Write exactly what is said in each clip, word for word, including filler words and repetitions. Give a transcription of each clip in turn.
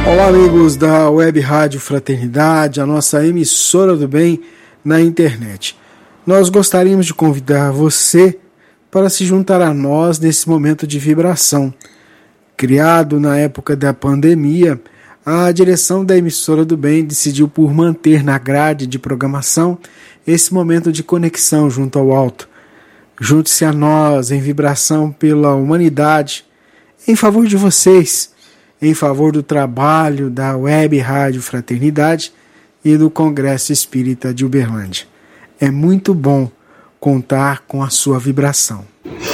Olá, amigos da Web Rádio Fraternidade, a nossa emissora do bem na internet. Nós gostaríamos de convidar você para se juntar a nós nesse momento de vibração. Criado na época da pandemia, a direção da emissora do bem decidiu por manter na grade de programação esse momento de conexão junto ao alto. Junte-se a nós em vibração pela humanidade, em favor de vocês, em favor do trabalho da Web Rádio Fraternidade e do Congresso Espírita de Uberlândia. É muito bom contar com a sua vibração.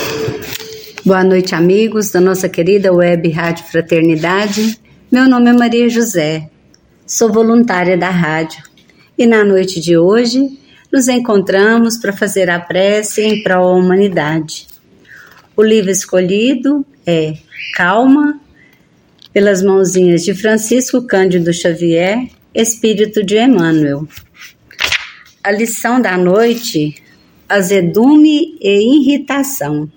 Boa noite, amigos da nossa querida Web Rádio Fraternidade. Meu nome é Maria José, sou voluntária da rádio e na noite de hoje nos encontramos para fazer a prece em prol da humanidade. O livro escolhido é Calma, pelas mãozinhas de Francisco Cândido Xavier, Espírito de Emmanuel. A lição da noite, azedume e irritação.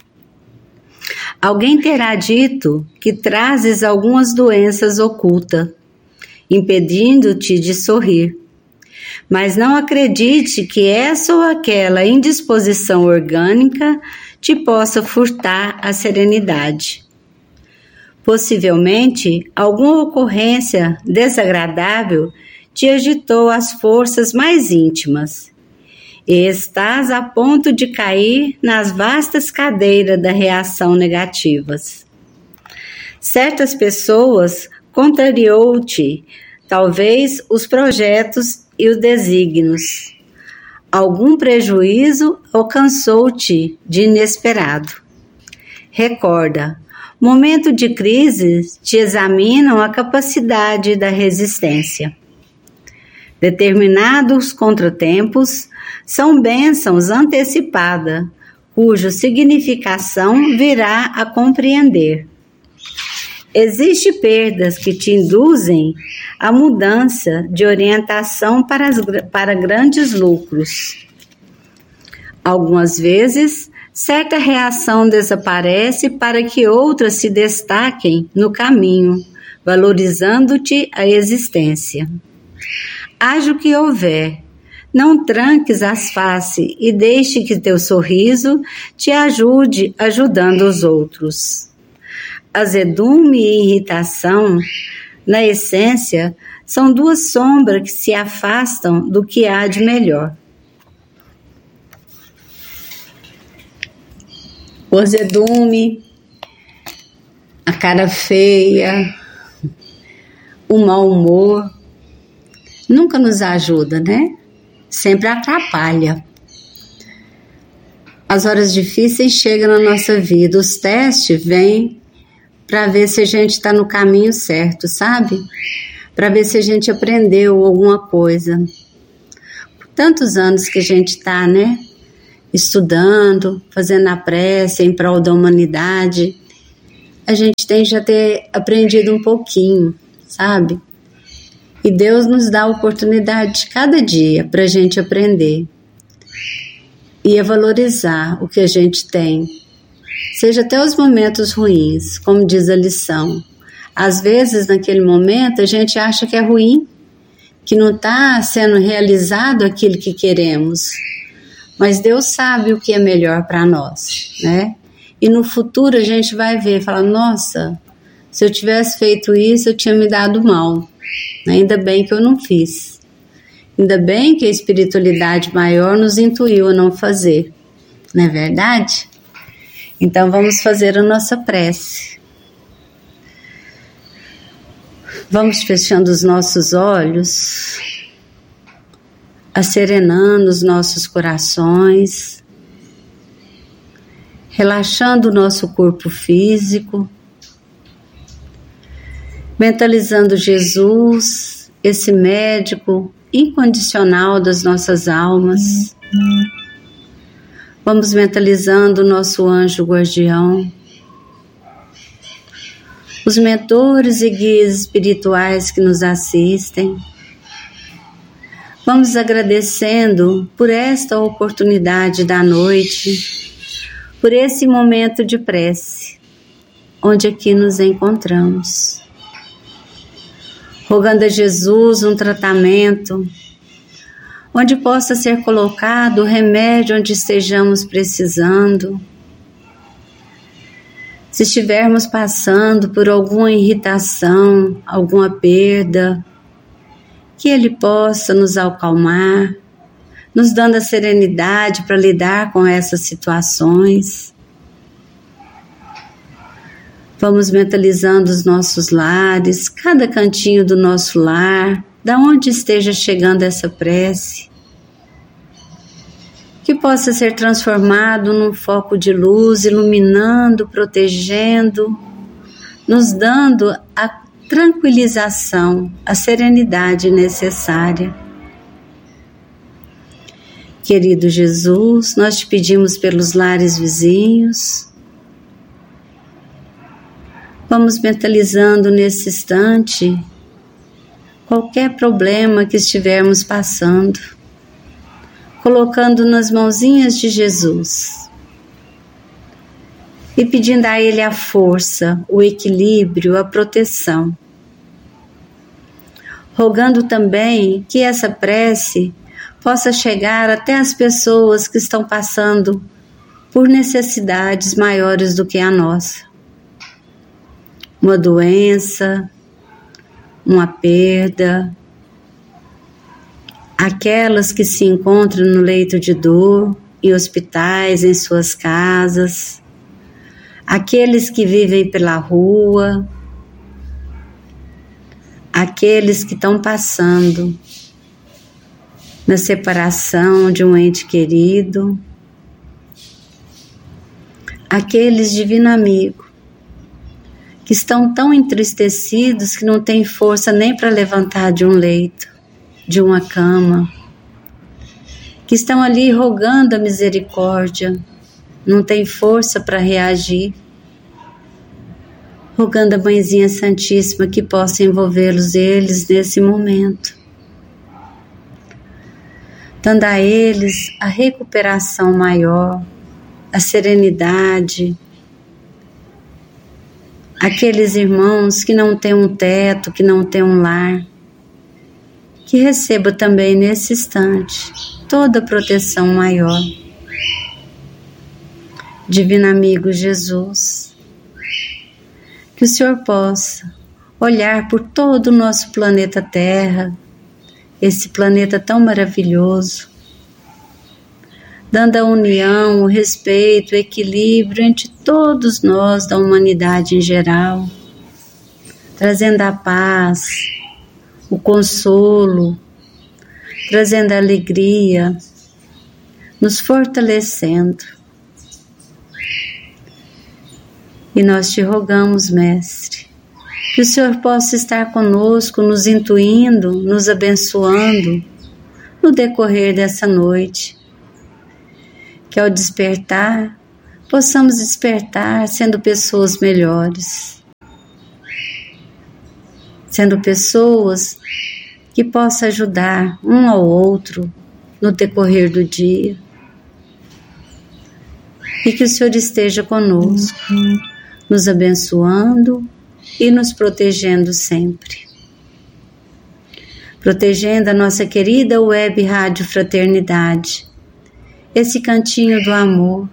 Alguém terá dito que trazes algumas doenças ocultas, impedindo-te de sorrir. Mas não acredite que essa ou aquela indisposição orgânica te possa furtar a serenidade. Possivelmente, alguma ocorrência desagradável te agitou as forças mais íntimas e estás a ponto de cair nas vastas cadeiras da reação negativas. Certas pessoas contrariou-te, talvez, os projetos e os desígnios. Algum prejuízo alcançou-te de inesperado. Recorda, momento de crise te examinam a capacidade da resistência. Determinados contratempos são bênçãos antecipadas, cuja significação virá a compreender. Existem perdas que te induzem à mudança de orientação para, as, para grandes lucros. Algumas vezes, certa reação desaparece para que outras se destaquem no caminho, valorizando-te a existência. Haja o que houver, não tranques as faces e deixe que teu sorriso te ajude ajudando os outros. Azedume e irritação, na essência, são duas sombras que se afastam do que há de melhor. O azedume, a cara feia, o mau humor, nunca nos ajuda, né? Sempre atrapalha. As horas difíceis chegam na nossa vida, os testes vêm para ver se a gente está no caminho certo, sabe? Para ver se a gente aprendeu alguma coisa. Por tantos anos que a gente está, né? Estudando, fazendo a prece em prol da humanidade, a gente tem já ter aprendido um pouquinho, sabe? E Deus nos dá a oportunidade cada dia para a gente aprender e a valorizar o que a gente tem, seja até os momentos ruins, como diz a lição. Às vezes, naquele momento, a gente acha que é ruim, que não está sendo realizado aquilo que queremos. Mas Deus sabe o que é melhor para nós, né? E no futuro a gente vai ver, falar, nossa, se eu tivesse feito isso, eu tinha me dado mal. Ainda bem que eu não fiz. Ainda bem que a espiritualidade maior nos intuiu a não fazer. Não é verdade? Então vamos fazer a nossa prece. Vamos fechando os nossos olhos, acerenando os nossos corações, relaxando o nosso corpo físico, mentalizando Jesus, esse médico incondicional das nossas almas. Vamos mentalizando o nosso anjo guardião, os mentores e guias espirituais que nos assistem. Vamos agradecendo por esta oportunidade da noite, por esse momento de prece, onde aqui nos encontramos. rogando a Jesus um tratamento onde possa ser colocado o remédio onde estejamos precisando. Se estivermos passando por alguma irritação, alguma perda, que Ele possa nos acalmar, nos dando a serenidade para lidar com essas situações. Vamos mentalizando os nossos lares, cada cantinho do nosso lar, da onde esteja chegando essa prece, que possa ser transformado num foco de luz, iluminando, protegendo, nos dando a tranquilização, a serenidade necessária. Querido Jesus, nós te pedimos pelos lares vizinhos. Vamos mentalizando nesse instante qualquer problema que estivermos passando, colocando nas mãozinhas de Jesus e pedindo a Ele a força, o equilíbrio, a proteção. Rogando também que essa prece possa chegar até as pessoas que estão passando por necessidades maiores do que a nossa. Uma doença, uma perda, aquelas que se encontram no leito de dor, em hospitais, em suas casas, aqueles que vivem pela rua, aqueles que estão passando na separação de um ente querido, aqueles divino amigo que estão tão entristecidos que não têm força nem para levantar de um leito, de uma cama, que estão ali rogando a misericórdia, não têm força para reagir, rogando a Mãezinha Santíssima que possa envolvê-los eles nesse momento, dando a eles a recuperação maior, a serenidade. Aqueles irmãos que não têm um teto, que não têm um lar, que receba também nesse instante toda a proteção maior. Divino amigo Jesus, que o Senhor possa olhar por todo o nosso planeta Terra, esse planeta tão maravilhoso, dando a união, o respeito, o equilíbrio entre todos nós da humanidade em geral, trazendo a paz, o consolo, trazendo a alegria, nos fortalecendo. E nós te rogamos, Mestre, que o Senhor possa estar conosco, nos intuindo, nos abençoando no decorrer dessa noite. Que ao despertar, possamos despertar sendo pessoas melhores, sendo pessoas que possam ajudar um ao outro no decorrer do dia. E que o Senhor esteja conosco, nos abençoando e nos protegendo sempre. Protegendo a nossa querida Web Rádio Fraternidade, esse cantinho do amor,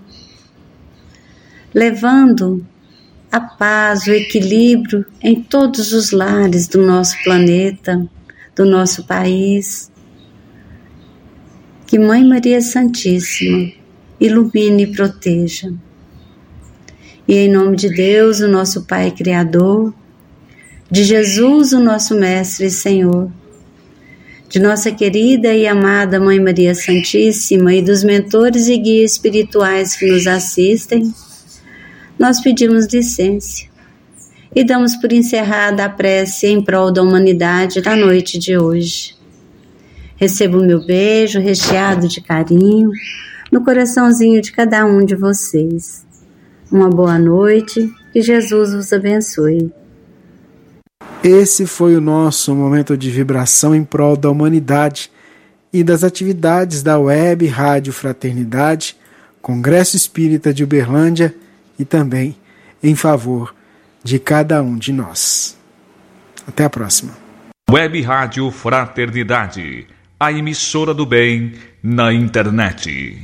levando a paz, o equilíbrio em todos os lares do nosso planeta, do nosso país. Que Mãe Maria Santíssima ilumine e proteja. E em nome de Deus, o nosso Pai Criador, de Jesus, o nosso Mestre e Senhor, de nossa querida e amada Mãe Maria Santíssima e dos mentores e guias espirituais que nos assistem, nós pedimos licença e damos por encerrada a prece em prol da humanidade da noite de hoje. Receba o meu beijo recheado de carinho no coraçãozinho de cada um de vocês. Uma boa noite, que Jesus vos abençoe. Esse foi o nosso momento de vibração em prol da humanidade e das atividades da Web Rádio Fraternidade, Congresso Espírita de Uberlândia e também em favor de cada um de nós. Até a próxima. Web Rádio Fraternidade, a emissora do bem na internet.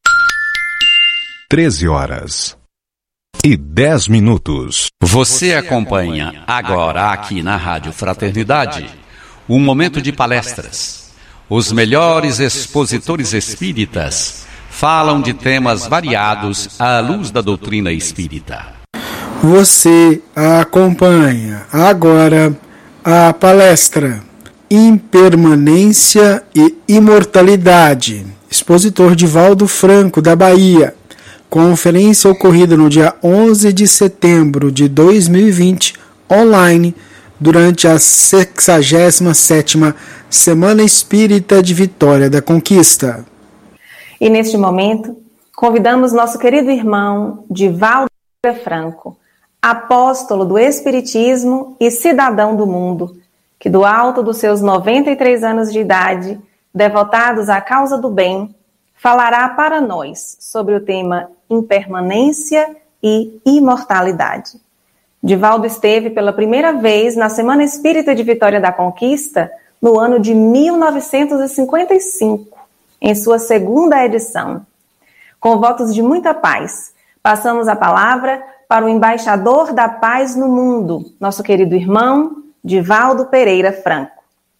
treze horas e dez minutos. Você acompanha agora aqui na Rádio Fraternidade um momento de palestras. Os melhores expositores espíritas falam de temas variados à luz da doutrina espírita. Você acompanha agora a palestra Impermanência e Imortalidade, expositor Divaldo Franco, da Bahia. Conferência ocorrida no dia onze de setembro de dois mil e vinte, online, durante a sexagésima sétima Semana Espírita de Vitória da Conquista. E neste momento, convidamos nosso querido irmão Divaldo Franco, apóstolo do Espiritismo e cidadão do mundo, que do alto dos seus noventa e três anos de idade, devotados à causa do bem, falará para nós sobre o tema impermanência e imortalidade. Divaldo esteve pela primeira vez na Semana Espírita de Vitória da Conquista no ano de mil novecentos e cinquenta e cinco, em sua segunda edição. Com votos de muita paz, passamos a palavra para o embaixador da paz no mundo, nosso querido irmão Divaldo Pereira Franco.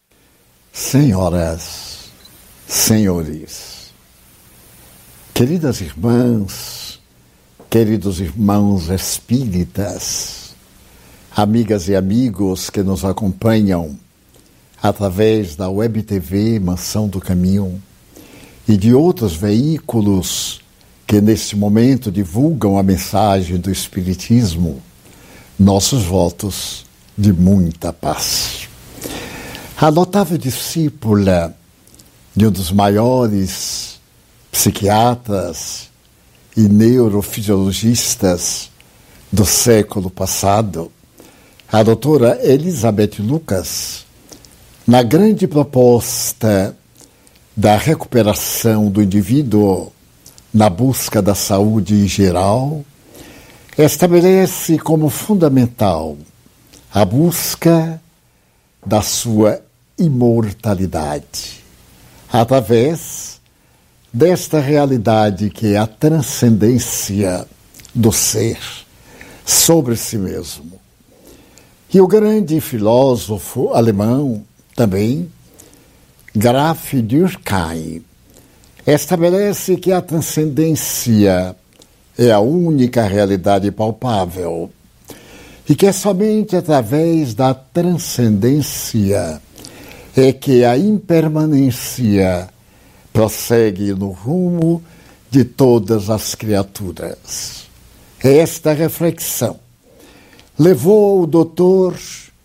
Senhoras, senhores, queridas irmãs, queridos irmãos espíritas, amigas e amigos que nos acompanham através da Web T V Mansão do Caminho e de outros veículos que neste momento divulgam a mensagem do Espiritismo, nossos votos de muita paz. A notável discípula de um dos maiores psiquiatras e neurofisiologistas do século passado, a doutora Elizabeth Lucas, na grande proposta da recuperação do indivíduo na busca da saúde geral, estabelece como fundamental a busca da sua imortalidade, através desta realidade que é a transcendência do ser sobre si mesmo. E o grande filósofo alemão, também, Graf Durkheim, estabelece que a transcendência é a única realidade palpável e que é somente através da transcendência é que a impermanência prossegue no rumo de todas as criaturas. Esta reflexão levou o doutor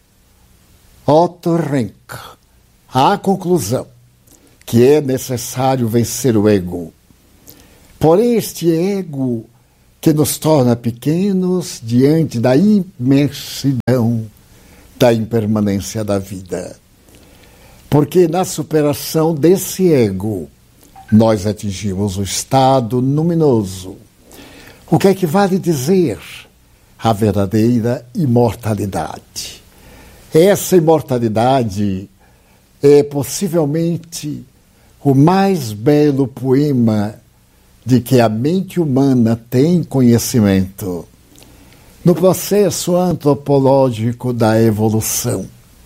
Otto Rank à conclusão que é necessário vencer o ego. Porém, este ego que nos torna pequenos diante da imensidão da impermanência da vida. Porque na superação desse ego, nós atingimos o estado luminoso, o que equivale dizer a verdadeira imortalidade. Essa imortalidade é possivelmente o mais belo poema de que a mente humana tem conhecimento no processo antropológico da evolução.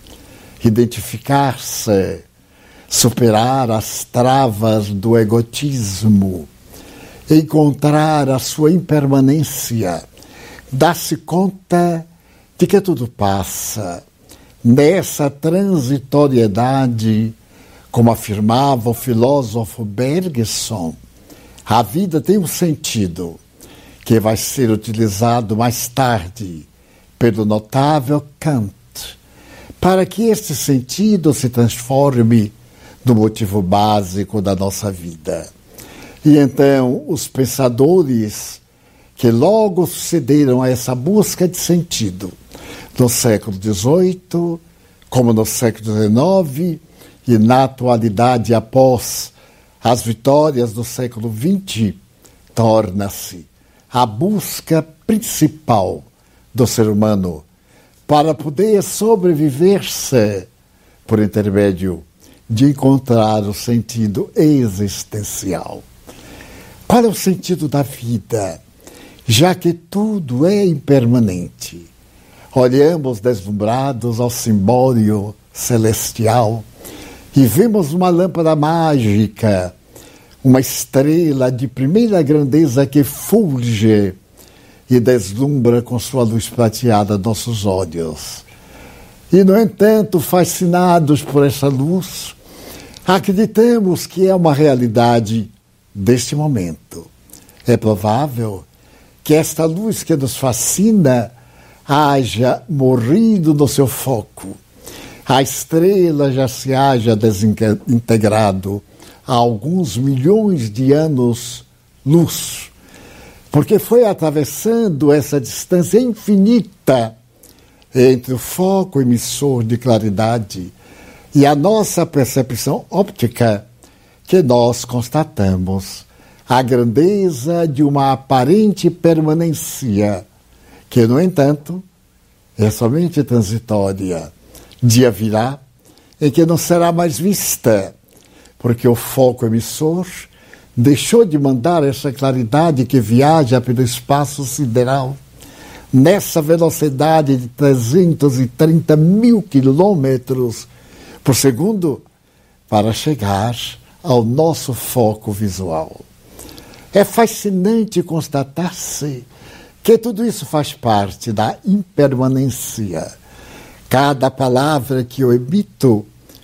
Identificar-se, superar as travas do egotismo, encontrar a sua impermanência, dar-se conta de que tudo passa. Nessa transitoriedade, como afirmava o filósofo Bergson, a vida tem um sentido que vai ser utilizado mais tarde pelo notável Kant, para que este sentido se transforme no motivo básico da nossa vida. E então os pensadores que logo sucederam a essa busca de sentido, no século dezoito, como no século dezenove, e na atualidade após as vitórias do século vinte, torna-se a busca principal do ser humano para poder sobreviver-se por intermédio de encontrar o sentido existencial. Qual é o sentido da vida? Já que tudo é impermanente. Olhamos deslumbrados ao cimbório celestial e vemos uma lâmpada mágica, uma estrela de primeira grandeza que fulge e deslumbra com sua luz prateada nossos olhos. E, no entanto, fascinados por essa luz, acreditamos que é uma realidade deste momento. É provável que esta luz que nos fascina haja morrido no seu foco. A estrela já se haja desintegrado há alguns milhões de anos-luz, porque foi atravessando essa distância infinita entre o foco emissor de claridade e a nossa percepção óptica que nós constatamos a grandeza de uma aparente permanência, que, no entanto, é somente transitória. Dia virá em que não será mais vista, porque o foco emissor deixou de mandar essa claridade que viaja pelo espaço sideral, nessa velocidade de trezentos e trinta mil quilômetros por segundo, para chegar ao nosso foco visual. É fascinante constatar-se que tudo isso faz parte da impermanência. Cada palavra que eu emito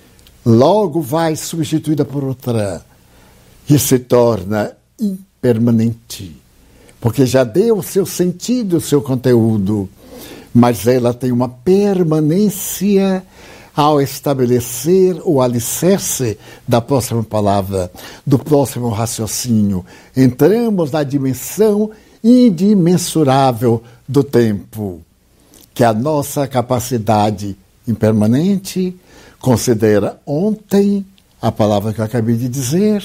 logo vai substituída por outra e se torna impermanente, porque já deu o seu sentido, o seu conteúdo, mas ela tem uma permanência ao estabelecer o alicerce da próxima palavra, do próximo raciocínio. Entramos na dimensão indimensurável do tempo, que a nossa capacidade impermanente considera ontem a palavra que eu acabei de dizer,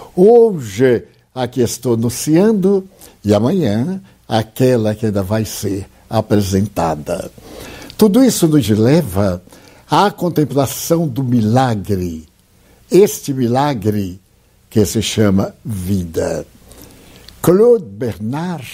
hoje a que estou anunciando e amanhã aquela que ainda vai ser apresentada. Tudo isso nos leva à contemplação do milagre, este milagre que se chama vida. Claude Bernard,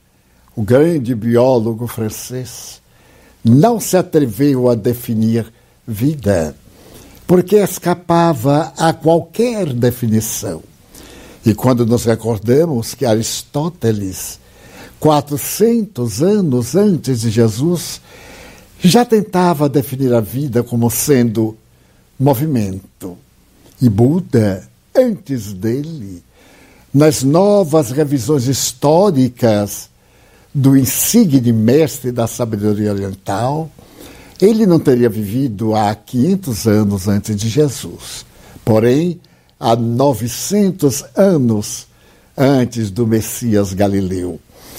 o grande biólogo francês, não se atreveu a definir vida, porque escapava a qualquer definição. E quando nos recordamos que Aristóteles, quatrocentos anos antes de Jesus, já tentava definir a vida como sendo movimento, e Buda, antes dele, nas novas revisões históricas do insigne mestre da sabedoria oriental, ele não teria vivido há quinhentos anos antes de Jesus, porém, há novecentos anos antes do Messias Galileu.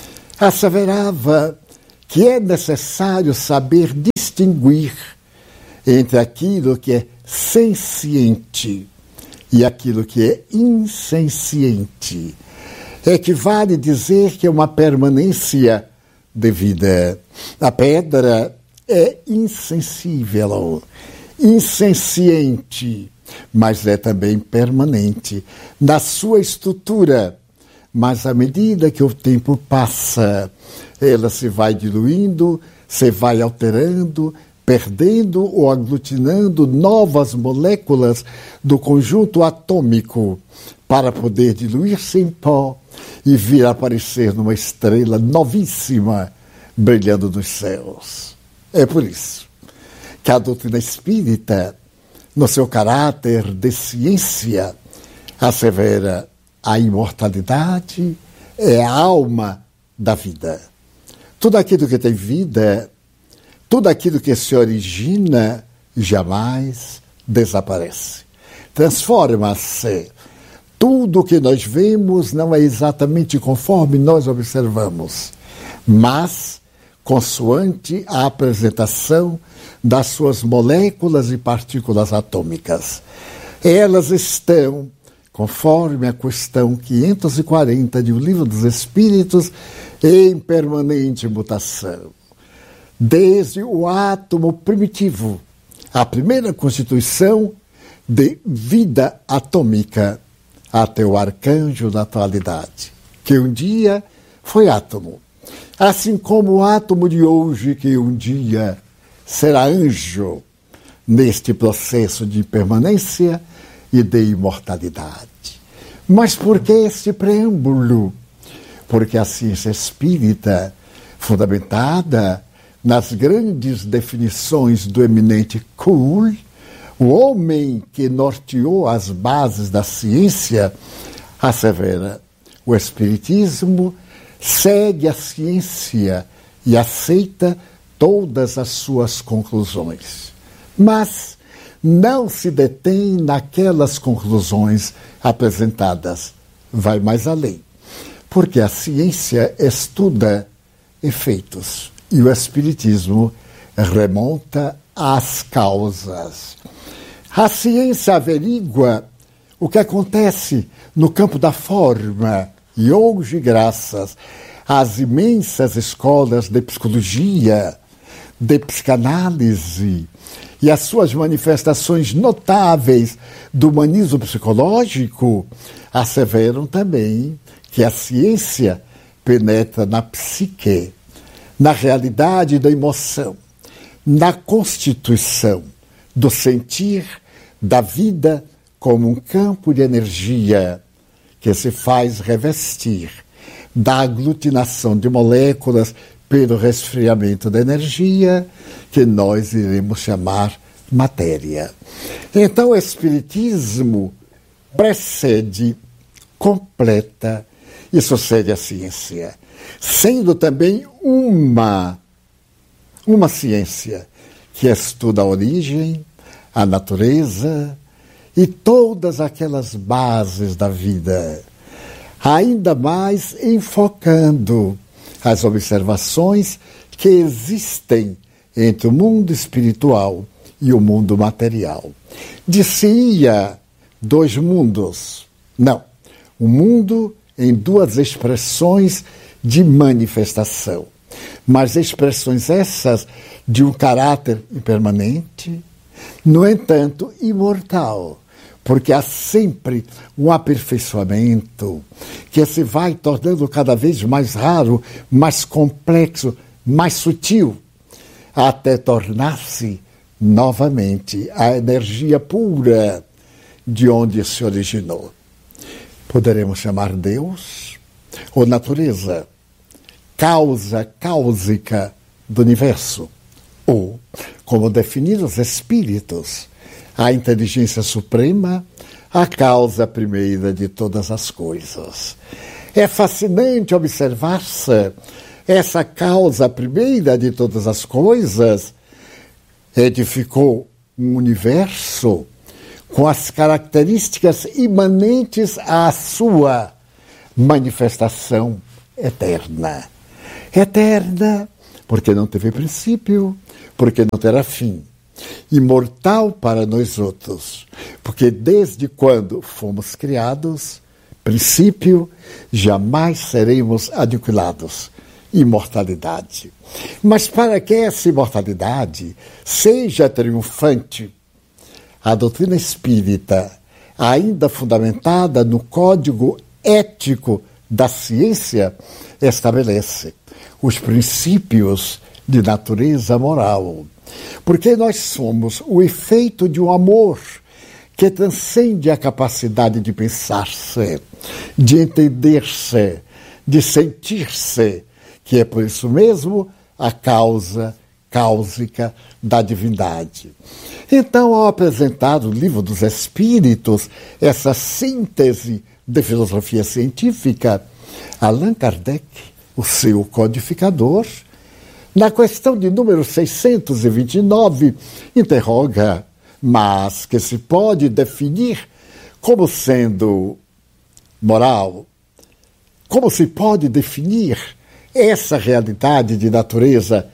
Asseverava que é necessário saber distinguir entre aquilo que é senciente e aquilo que é insenciente. Equivale dizer que é uma permanência de vida. A pedra é insensível, insenciente, mas é também permanente na sua estrutura. Mas à medida que o tempo passa, ela se vai diluindo, se vai alterando, perdendo ou aglutinando novas moléculas do conjunto atômico para poder diluir-se em pó e vir a aparecer numa estrela novíssima brilhando nos céus. É por isso que a doutrina espírita, no seu caráter de ciência, assevera a imortalidade é a alma da vida. Tudo aquilo que tem vida, tudo aquilo que se origina, jamais desaparece. Transforma-se. Tudo o que nós vemos não é exatamente conforme nós observamos, mas consoante a apresentação das suas moléculas e partículas atômicas. Elas estão, conforme a questão quinhentos e quarenta de O Livro dos Espíritos, em permanente mutação. Desde o átomo primitivo a primeira constituição de vida atômica, até o arcanjo da atualidade, que um dia foi átomo, assim como o átomo de hoje, que um dia será anjo, neste processo de permanência e de imortalidade. Mas por que este preâmbulo? Porque a ciência espírita, fundamentada nas grandes definições do eminente Kuhl, o homem que norteou as bases da ciência, assevera: o Espiritismo segue a ciência e aceita todas as suas conclusões, mas não se detém naquelas conclusões apresentadas, vai mais além, porque a ciência estuda efeitos e o Espiritismo remonta às causas. A ciência averigua o que acontece no campo da forma e hoje, graças às imensas escolas de psicologia, de psicanálise e as suas manifestações notáveis do humanismo psicológico, asseveram também que a ciência penetra na psique, na realidade da emoção, na constituição do sentir da vida como um campo de energia que se faz revestir da aglutinação de moléculas pelo resfriamento da energia, que nós iremos chamar matéria. Então, o Espiritismo precede, completa e sucede a ciência, sendo também uma, uma ciência que estuda a origem, a natureza e todas aquelas bases da vida, ainda mais enfocando as observações que existem entre o mundo espiritual e o mundo material. Dizia dois mundos. Não, o mundo em duas expressões de manifestação, mas expressões essas de um caráter impermanente, no entanto, imortal, porque há sempre um aperfeiçoamento que se vai tornando cada vez mais raro, mais complexo, mais sutil, até tornar-se novamente a energia pura de onde se originou. Poderemos chamar Deus ou natureza, causa cáusica do universo, ou, como definir os espíritos, a inteligência suprema, a causa primeira de todas as coisas. É fascinante observar-se essa causa primeira de todas as coisas edificou um universo com as características imanentes à sua manifestação eterna. Eterna porque não teve princípio, porque não terá fim. Imortal para nós outros, porque desde quando fomos criados, princípio, jamais seremos aniquilados. Imortalidade. Mas para que essa imortalidade seja triunfante, a doutrina espírita, ainda fundamentada no código ético da ciência, estabelece os princípios de natureza moral. Porque nós somos o efeito de um amor que transcende a capacidade de pensar-se, de entender-se, de sentir-se, que é por isso mesmo a causa cáusica da divindade. Então, ao apresentar o Livro dos Espíritos, essa síntese de filosofia científica, Allan Kardec, o seu codificador, na questão de número seiscentos e vinte e nove, interroga, mas que se pode definir como sendo moral? Como se pode definir essa realidade de natureza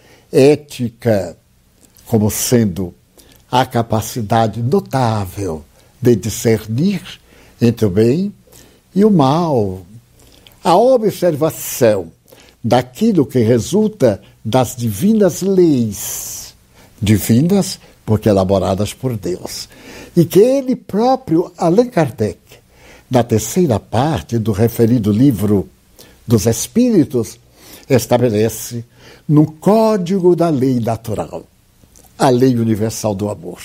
ética como sendo a capacidade notável de discernir entre o bem e o mal, a observação daquilo que resulta das divinas leis, divinas porque elaboradas por Deus. E que ele próprio, Allan Kardec, na terceira parte do referido livro dos Espíritos, estabelece no código da lei natural, a lei universal do amor.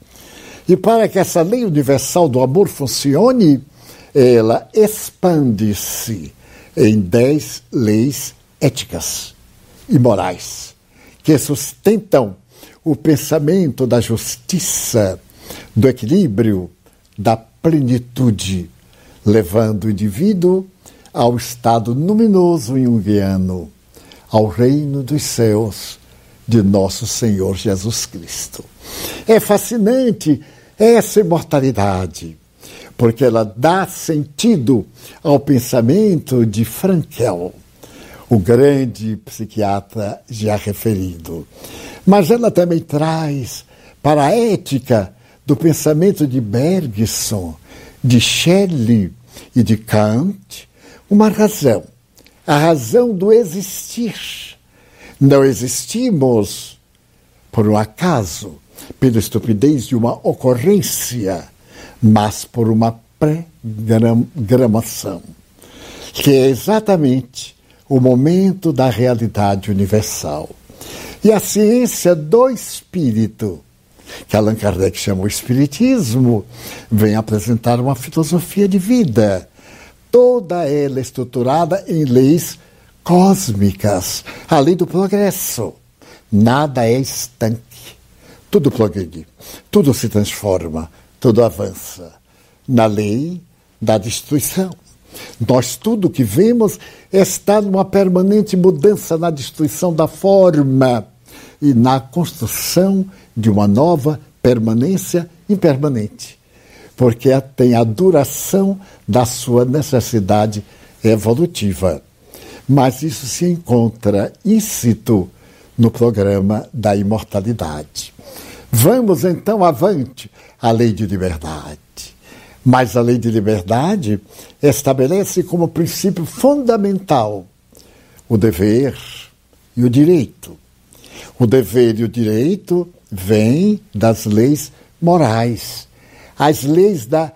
E para que essa lei universal do amor funcione, ela expande-se em dez leis éticas e morais, que sustentam o pensamento da justiça, do equilíbrio, da plenitude, levando o indivíduo ao estado luminoso junguiano, ao reino dos céus de nosso Senhor Jesus Cristo. É fascinante essa imortalidade, porque ela dá sentido ao pensamento de Frankel, o grande psiquiatra já referido. Mas ela também traz para a ética do pensamento de Bergson, de Shelley e de Kant uma razão, a razão do existir. Não existimos por um acaso, pela estupidez de uma ocorrência, mas por uma pré-gramação, que é exatamente o momento da realidade universal. E a ciência do espírito, que Allan Kardec chama o espiritismo, vem apresentar uma filosofia de vida, toda ela estruturada em leis cósmicas, a lei do progresso. Nada é estanque, tudo progride, tudo se transforma, tudo avança. Na lei da destruição, nós tudo que vemos está numa permanente mudança na destruição da forma e na construção de uma nova permanência impermanente, porque tem a duração da sua necessidade evolutiva. Mas isso se encontra íncito no programa da imortalidade. Vamos então avante à lei de liberdade. Mas a lei de liberdade estabelece como princípio fundamental o dever e o direito. O dever e o direito vêm das leis morais, as leis da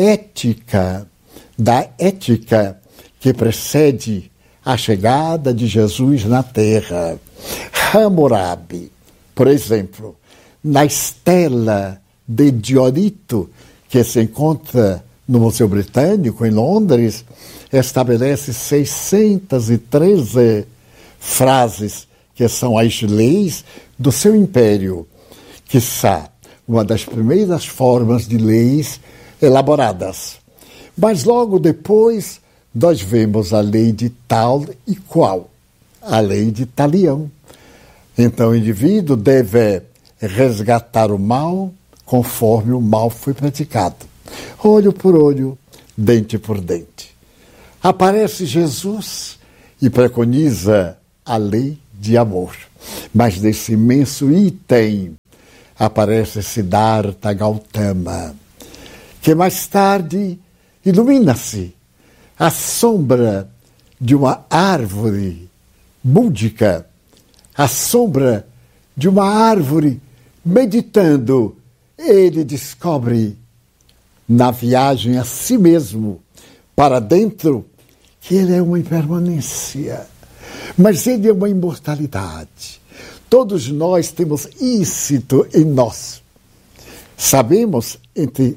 ética, da ética que precede a chegada de Jesus na Terra. Hammurabi, por exemplo, na estela de Diorito, que se encontra no Museu Britânico, em Londres, estabelece seiscentas e treze frases que são as leis do seu império, quiçá uma das primeiras formas de leis elaboradas. Mas logo depois nós vemos a lei de tal e qual, a lei de Talião. Então o indivíduo deve resgatar o mal conforme o mal foi praticado. Olho por olho, dente por dente. Aparece Jesus e preconiza a lei de amor. Mas desse imenso item aparece Siddhartha Gautama, que mais tarde ilumina-se à sombra de uma árvore búdica, à sombra de uma árvore, meditando, ele descobre na viagem a si mesmo, para dentro, que ele é uma impermanência, mas ele é uma imortalidade. Todos nós temos íncito em nós. Sabemos, entre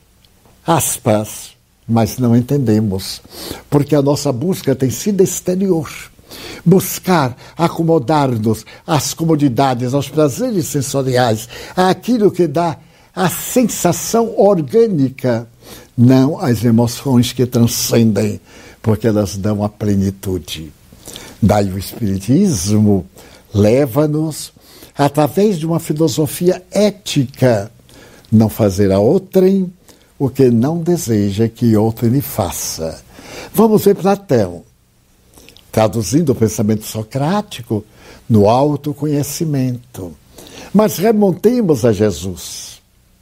aspas, mas não entendemos, porque a nossa busca tem sido exterior. Buscar acomodar-nos às comodidades, aos prazeres sensoriais, àquilo que dá a sensação orgânica, não as emoções que transcendem, porque elas dão a plenitude. Daí o Espiritismo leva-nos, através de uma filosofia ética, não fazer a outrem o que não deseja que outrem lhe faça. Vamos ver Platão, traduzindo o pensamento socrático no autoconhecimento. Mas remontemos a Jesus.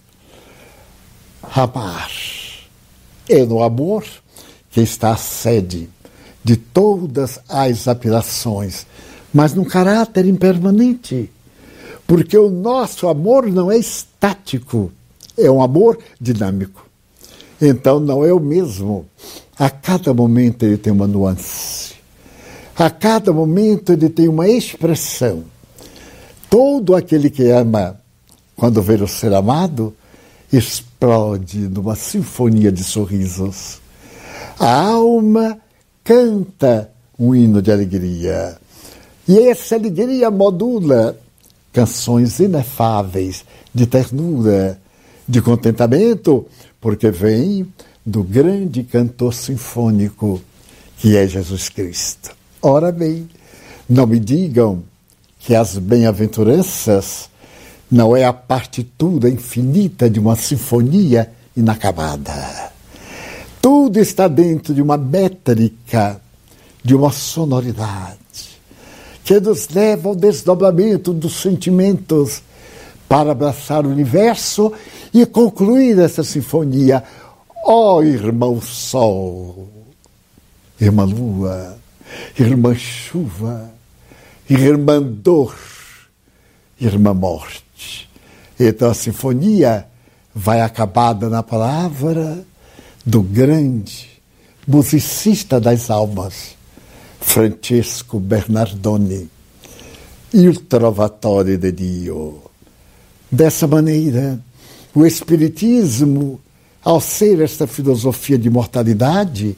Amar. É no amor que está a sede de todas as aspirações, mas num caráter impermanente. Porque o nosso amor não é estático, é um amor dinâmico. Então não é o mesmo. A cada momento ele tem uma nuance. A cada momento ele tem uma expressão. Todo aquele que ama, quando vê o ser amado, explode numa sinfonia de sorrisos. A alma canta um hino de alegria. E essa alegria modula canções inefáveis de ternura, de contentamento, porque vem do grande cantor sinfônico que é Jesus Cristo. Ora bem, não me digam que as bem-aventuranças não é a partitura infinita de uma sinfonia inacabada. Tudo está dentro de uma métrica, de uma sonoridade, que nos leva ao desdobramento dos sentimentos para abraçar o universo e concluir essa sinfonia. Ó, oh, irmão Sol, irmã Lua, irmã Chuva, irmã Dor, irmã Morte. Então a sinfonia vai acabada na palavra do grande musicista das almas, Francesco Bernardoni, Il Trovatore de Dio. Dessa maneira, o Espiritismo, ao ser esta filosofia de imortalidade,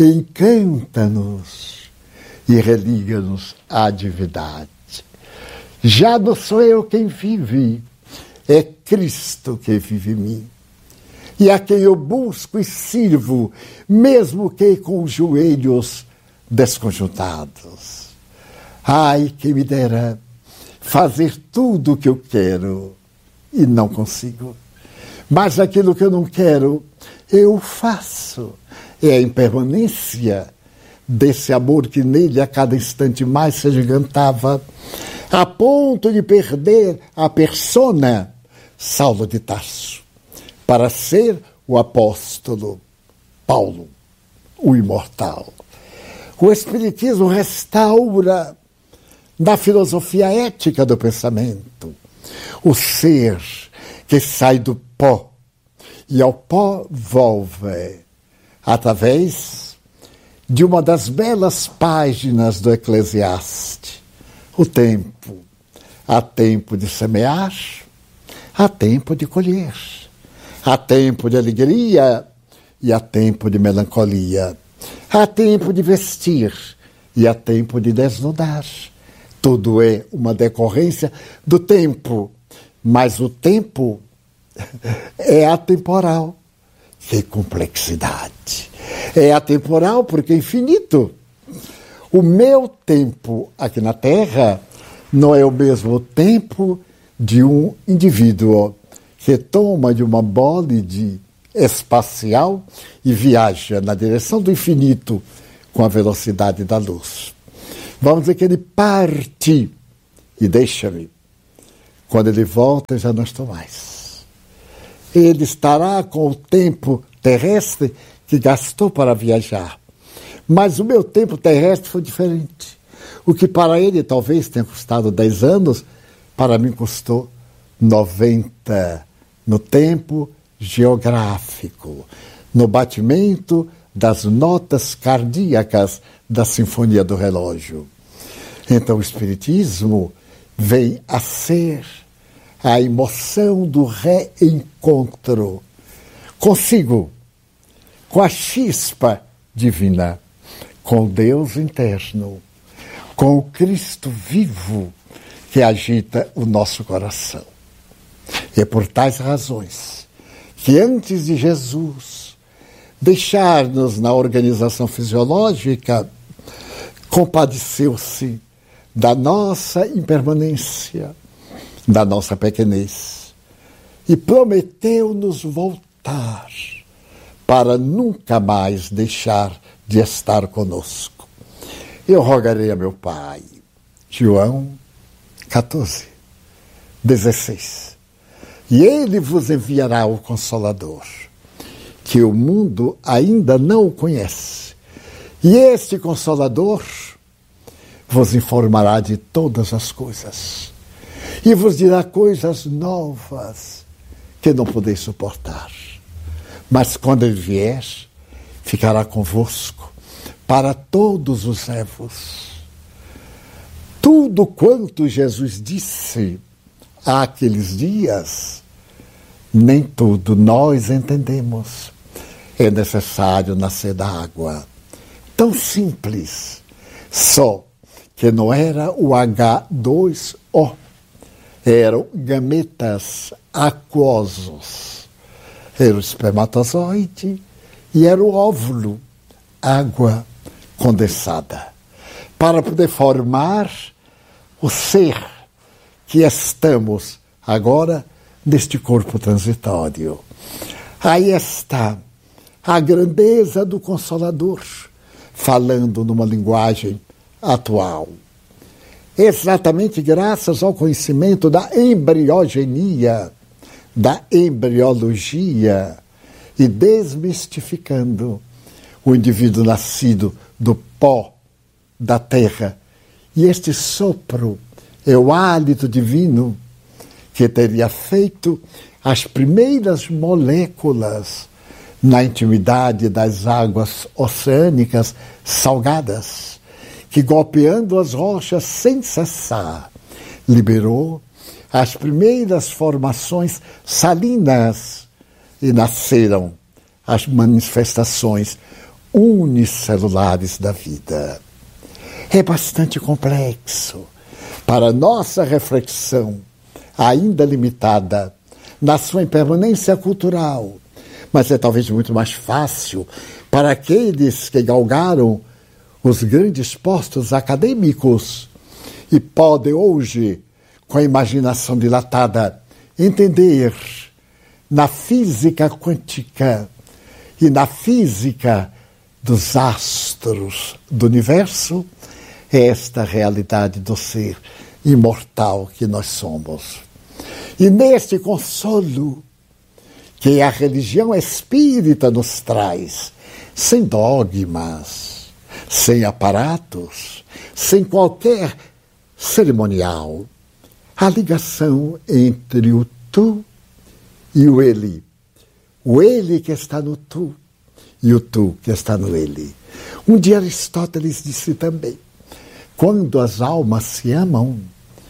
encanta-nos e religa-nos à divindade. Já não sou eu quem vive, é Cristo que vive em mim. E a quem eu busco e sirvo, mesmo que com os joelhos desconjuntados. Ai, quem me dera fazer tudo o que eu quero e não consigo. Mas aquilo que eu não quero, eu faço. É a impermanência desse amor que nele a cada instante mais se agigantava, a ponto de perder a persona Saulo de Tarso, para ser o apóstolo Paulo, o imortal. O Espiritismo restaura, na filosofia ética do pensamento, o ser que sai do pó e ao pó volve, através de uma das belas páginas do Eclesiastes. O tempo. Há tempo de semear, há tempo de colher. Há tempo de alegria e há tempo de melancolia. Há tempo de vestir e há tempo de desnudar. Tudo é uma decorrência do tempo, mas o tempo é atemporal. Que complexidade! É atemporal porque é infinito. O meu tempo aqui na Terra não é o mesmo tempo de um indivíduo que toma de uma bólide espacial e viaja na direção do infinito com a velocidade da luz. Vamos dizer que ele parte e deixa-me. Quando ele volta, eu já não estou mais. Ele estará com o tempo terrestre que gastou para viajar. Mas o meu tempo terrestre foi diferente. O que para ele talvez tenha custado dez anos, para mim custou noventa no tempo geográfico, no batimento das notas cardíacas da sinfonia do relógio. Então o Espiritismo vem a ser a emoção do reencontro consigo, com a chispa divina, com Deus interno, com o Cristo vivo que agita o nosso coração. E é por tais razões que antes de Jesus deixar-nos na organização fisiológica, compadeceu-se da nossa impermanência, da nossa pequenez, e prometeu-nos voltar para nunca mais deixar de estar conosco. Eu rogarei a meu Pai. João catorze, dezesseis. E ele vos enviará o Consolador, que o mundo ainda não o conhece. E este Consolador vos informará de todas as coisas e vos dirá coisas novas que não podeis suportar. Mas quando ele vier, ficará convosco para todos os erros. Tudo quanto Jesus disse àqueles dias, nem tudo nós entendemos. É necessário nascer da água. Tão simples, só que não era o agá dois ó, eram gametas aquosos. Era o espermatozoide e era o óvulo, água condensada, para poder formar o ser que estamos agora neste corpo transitório. Aí está a grandeza do Consolador, falando numa linguagem atual. Exatamente graças ao conhecimento da embriogenia, da embriologia, e desmistificando o indivíduo nascido do pó da terra. E este sopro é o hálito divino que teria feito as primeiras moléculas na intimidade das águas oceânicas salgadas, que golpeando as rochas sem cessar, liberou as primeiras formações salinas e nasceram as manifestações unicelulares da vida. É bastante complexo para nossa reflexão, ainda limitada na sua impermanência cultural, mas é talvez muito mais fácil para aqueles que galgaram os grandes postos acadêmicos e podem hoje, com a imaginação dilatada, entender na física quântica e na física dos astros do universo esta realidade do ser imortal que nós somos. E neste consolo que a religião espírita nos traz, sem dogmas, sem aparatos, sem qualquer cerimonial, a ligação entre o tu e o ele. O ele que está no tu e o tu que está no ele. Um dia Aristóteles disse também, quando as almas se amam,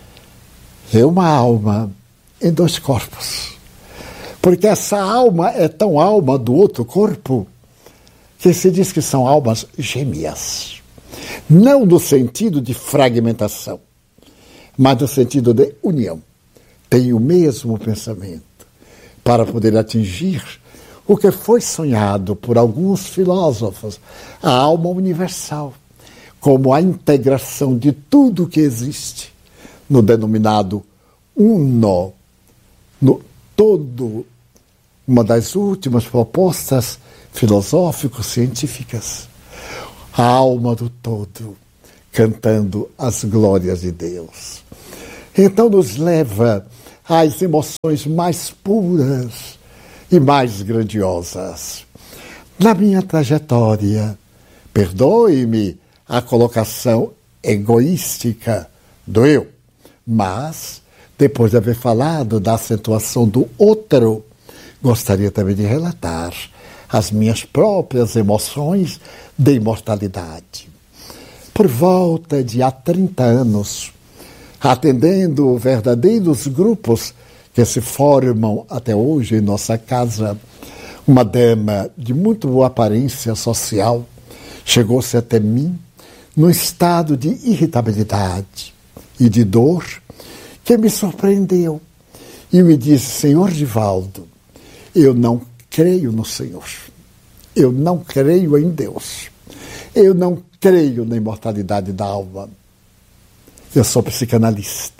é uma alma em dois corpos. Porque essa alma é tão alma do outro corpo que se diz que são almas gêmeas. Não no sentido de fragmentação, mas no sentido de união. Tem o mesmo pensamento para poder atingir o que foi sonhado por alguns filósofos, a alma universal, como a integração de tudo que existe no denominado uno, no todo, uma das últimas propostas filosófico-científicas. A alma do todo, cantando as glórias de Deus. Então nos leva às emoções mais puras e mais grandiosas. Na minha trajetória, perdoe-me a colocação egoística do eu, mas, depois de haver falado da acentuação do outro, gostaria também de relatar as minhas próprias emoções de imortalidade. Por volta de há trinta anos, atendendo verdadeiros grupos que se formam até hoje em nossa casa, uma dama de muito boa aparência social chegou-se até mim num estado de irritabilidade e de dor que me surpreendeu e me disse, Senhor Divaldo, eu não creio no Senhor, eu não creio em Deus, eu não creio na imortalidade da alma. Eu sou psicanalista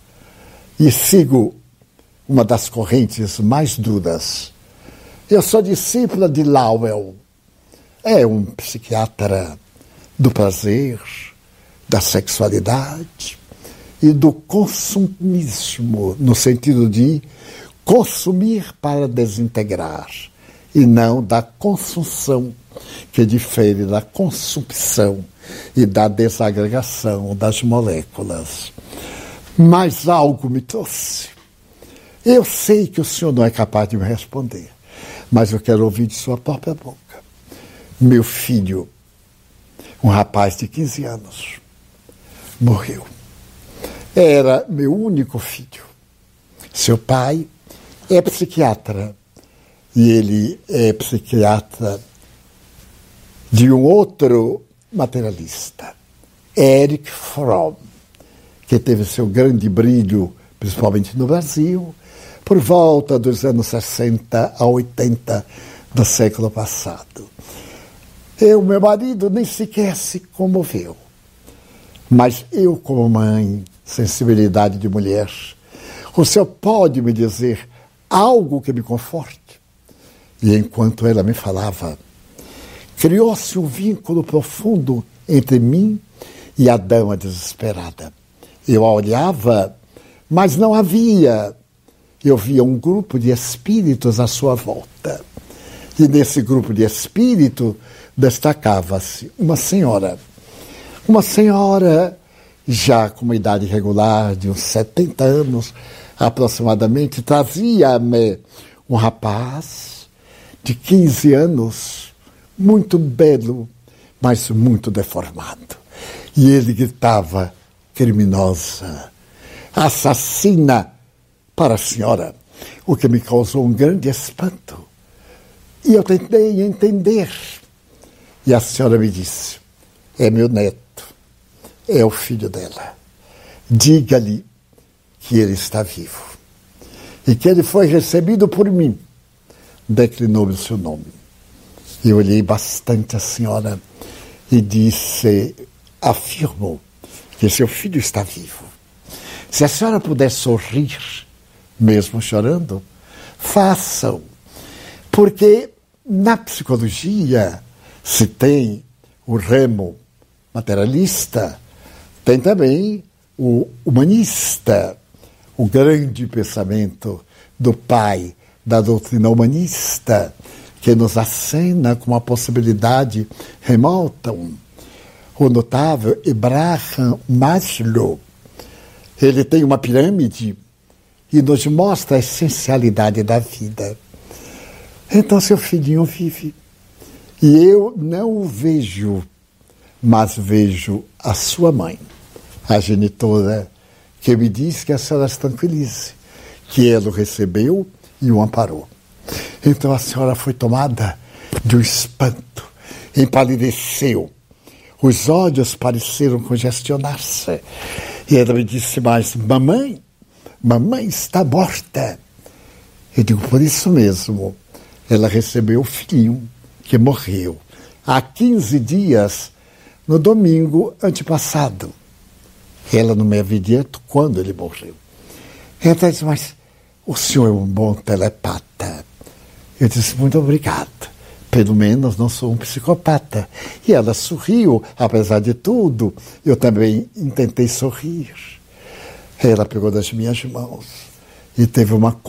e sigo uma das correntes mais duras. Eu sou discípula de Lowell, é um psiquiatra do prazer, da sexualidade e do consumismo, no sentido de consumir para desintegrar, e não da consunção, que difere da consumpção e da desagregação das moléculas. Mas algo me trouxe. Eu sei que o senhor não é capaz de me responder, mas eu quero ouvir de sua própria boca. Meu filho, um rapaz de quinze anos, morreu. Era meu único filho. Seu pai é psiquiatra e ele é psiquiatra de um outro materialista, Erich Fromm, que teve seu grande brilho, principalmente no Brasil, por volta dos anos sessenta a oitenta do século passado. Eu, meu marido, nem sequer se comoveu. Mas eu, como mãe, sensibilidade de mulher, o senhor pode me dizer algo que me conforte? E enquanto ela me falava, criou-se um vínculo profundo entre mim e a dama desesperada. Eu a olhava, mas não havia. Eu via um grupo de espíritos à sua volta. E nesse grupo de espíritos destacava-se uma senhora. Uma senhora já com uma idade regular de uns setenta anos aproximadamente, trazia-me um rapaz de quinze anos, muito belo, mas muito deformado. E ele gritava: criminosa, assassina, para a senhora, o que me causou um grande espanto. E eu tentei entender. E a senhora me disse: é meu neto, é o filho dela. Diga-lhe que ele está vivo e que ele foi recebido por mim. Declinou-me o seu nome. Eu olhei bastante a senhora e disse, afirmou que seu filho está vivo. Se a senhora puder sorrir, mesmo chorando, façam. Porque na psicologia se tem o ramo materialista, tem também o humanista, o grande pensamento do pai da doutrina humanista, que nos acena com uma possibilidade remota. O notável Abraham Maslow, ele tem uma pirâmide e nos mostra a essencialidade da vida. Então seu filhinho vive. E eu não o vejo, mas vejo a sua mãe, a genitora, que me diz que a senhora se tranquilize, que ela o recebeu e o amparou. Então a senhora foi tomada de um espanto, empalideceu, os olhos pareceram congestionar-se. E ela me disse, mas mamãe, mamãe está morta. Eu digo, por isso mesmo, ela recebeu o filhinho que morreu há quinze dias, no domingo antepassado. Ela não me havia dito quando ele morreu. Então ela disse, mas o senhor é um bom telepata. Eu disse, muito obrigado. Pelo menos não sou um psicopata. E ela sorriu, apesar de tudo. Eu também tentei sorrir. Ela pegou das minhas mãos e teve uma